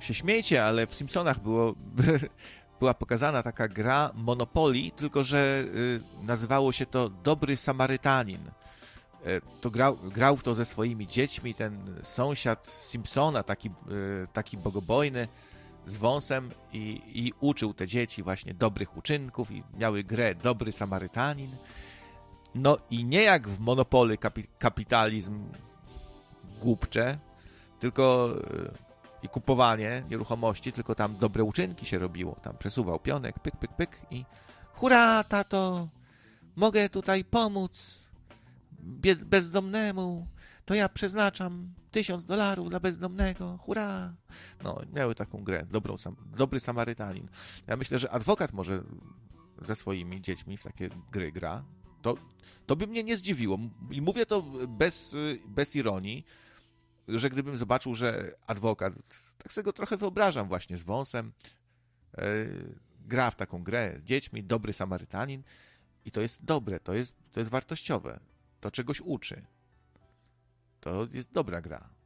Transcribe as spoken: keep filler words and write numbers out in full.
się śmiejcie, ale w Simpsonach było, była pokazana taka gra Monopoly, tylko że nazywało się to Dobry Samarytanin. To grał, grał w to ze swoimi dziećmi ten sąsiad Simpsona, taki, taki bogobojny, z wąsem i, i uczył te dzieci właśnie dobrych uczynków i miały grę Dobry Samarytanin. No i nie jak w Monopoly kapi, kapitalizm głupcze, tylko i kupowanie nieruchomości, tylko tam dobre uczynki się robiło. Tam przesuwał pionek, pyk, pyk, pyk i hurra, tato, mogę tutaj pomóc bezdomnemu, to ja przeznaczam tysiąc dolarów dla bezdomnego, hurra. No, miały taką grę, dobrą, Dobry Samarytanin. Ja myślę, że adwokat może ze swoimi dziećmi w takie gry gra. To, to by mnie nie zdziwiło. I mówię to bez, bez ironii, że gdybym zobaczył, że adwokat, tak sobie go trochę wyobrażam właśnie z wąsem, yy, gra w taką grę z dziećmi, Dobry Samarytanin i to jest dobre, to jest, to jest wartościowe, to czegoś uczy. To jest dobra gra.